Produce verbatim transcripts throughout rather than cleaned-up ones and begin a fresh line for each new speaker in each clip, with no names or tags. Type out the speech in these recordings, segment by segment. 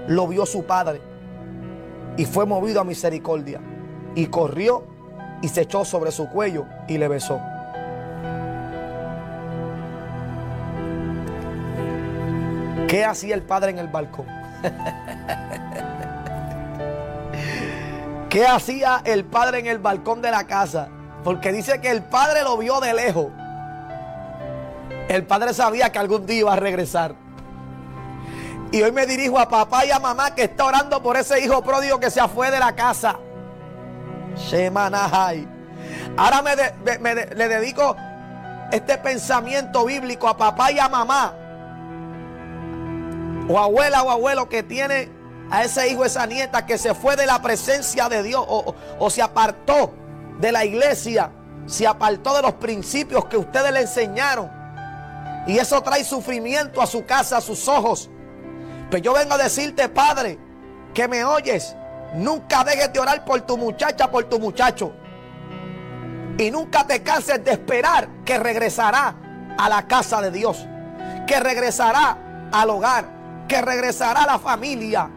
lo vio su padre y fue movido a misericordia, y corrió y se echó sobre su cuello y le besó. ¿Qué hacía el padre en el balcón? ¿Qué hacía el padre en el balcón de la casa? Porque dice que el padre lo vio de lejos. El padre sabía que algún día iba a regresar. Y hoy me dirijo a papá y a mamá que está orando por ese hijo pródigo que se fue de la casa. Shemanahai. Ahora me, de, me, me de, le dedico este pensamiento bíblico a papá y a mamá, o abuela o abuelo que tiene a ese hijo, esa nieta que se fue de la presencia de Dios, o, o, o se apartó de la iglesia, se apartó de los principios que ustedes le enseñaron, y eso trae sufrimiento a su casa, a sus ojos. Pues yo vengo a decirte, padre, que me oyes, nunca dejes de orar por tu muchacha, por tu muchacho, y nunca te canses de esperar que regresará a la casa de Dios, que regresará al hogar, que regresará a la familia,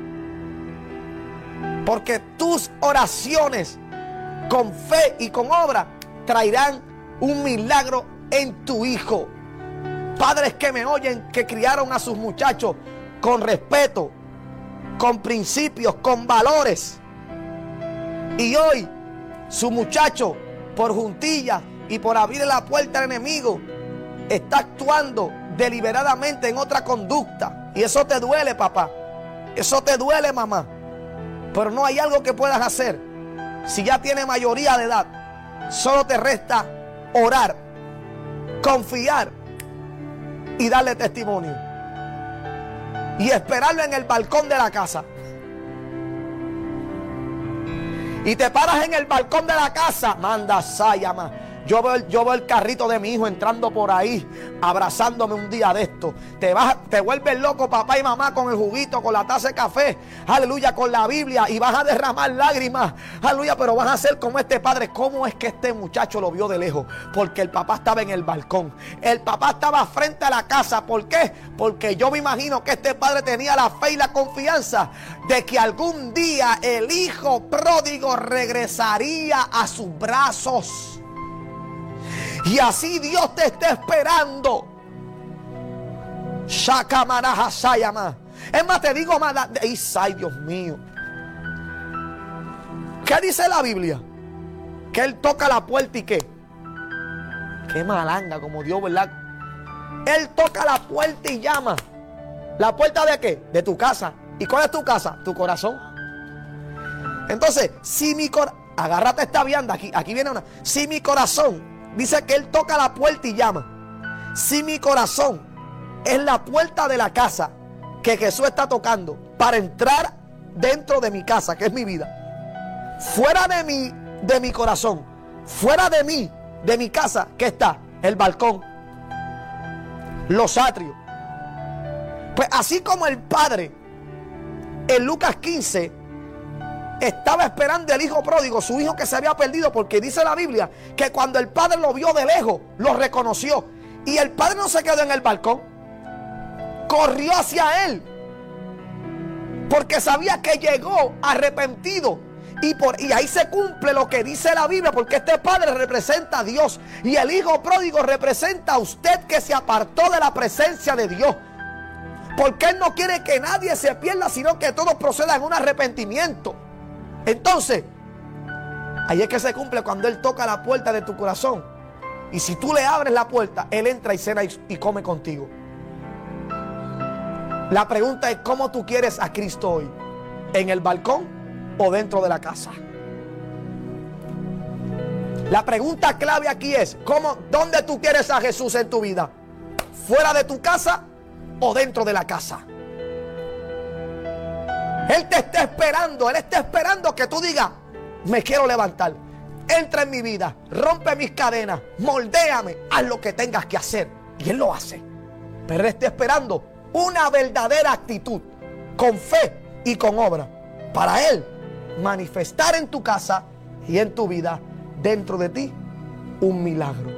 porque tus oraciones con fe y con obra traerán un milagro en tu hijo. Padres que me oyen, que criaron a sus muchachos con respeto, con principios, con valores, y hoy su muchacho, por juntillas y por abrir la puerta al enemigo, está actuando deliberadamente en otra conducta. Y eso te duele, papá. Eso te duele, mamá. Pero no hay algo que puedas hacer. Si ya tiene mayoría de edad, solo te resta orar, confiar y darle testimonio, y esperarlo en el balcón de la casa. Y te paras en el balcón de la casa, manda sayama. Yo veo, el, yo veo el carrito de mi hijo entrando por ahí, abrazándome un día de esto. Te vas, te vuelves loco, papá y mamá, con el juguito, con la taza de café, aleluya, con la Biblia, y vas a derramar lágrimas, aleluya, pero vas a ser como este padre. ¿Cómo es que este muchacho lo vio de lejos? Porque el papá estaba en el balcón, el papá estaba frente a la casa. ¿Por qué? Porque yo me imagino que este padre tenía la fe y la confianza de que algún día el hijo pródigo regresaría a sus brazos. Y así Dios te está esperando. Es más, te digo más. Ay, Dios mío. ¿Qué dice la Biblia? Que Él toca la puerta y qué. Qué malanga como Dios, ¿verdad? Él toca la puerta y llama. ¿La puerta de qué? De tu casa. ¿Y cuál es tu casa? Tu corazón. Entonces, si mi corazón, agárrate esta vianda, aquí, aquí viene una. Si mi corazón, dice que Él toca la puerta y llama. Si mi corazón es la puerta de la casa que Jesús está tocando para entrar dentro de mi casa, que es mi vida, fuera de mi, de mi corazón, fuera de mí, de mi casa, ¿qué está? El balcón, los atrios. Pues así como el padre en Lucas quince estaba esperando el hijo pródigo, su hijo que se había perdido, porque dice la Biblia que cuando el padre lo vio de lejos, lo reconoció. Y el padre no se quedó en el balcón, corrió hacia él, porque sabía que llegó arrepentido. Y, por, y ahí se cumple lo que dice la Biblia, porque este padre representa a Dios y el hijo pródigo representa a usted que se apartó de la presencia de Dios. Porque Él no quiere que nadie se pierda, sino que todos procedan en un arrepentimiento. Entonces, ahí es que se cumple cuando Él toca la puerta de tu corazón. Y si tú le abres la puerta, Él entra y cena y, y come contigo. La pregunta es, ¿cómo tú quieres a Cristo hoy? ¿En el balcón o dentro de la casa? La pregunta clave aquí es, ¿cómo, ¿dónde tú quieres a Jesús en tu vida? ¿Fuera de tu casa o dentro de la casa? Él te está esperando, Él está esperando que tú digas, me quiero levantar, entra en mi vida, rompe mis cadenas, moldéame, haz lo que tengas que hacer. Y Él lo hace. Pero Él está esperando una verdadera actitud, con fe y con obra, para Él manifestar en tu casa y en tu vida, dentro de ti, un milagro.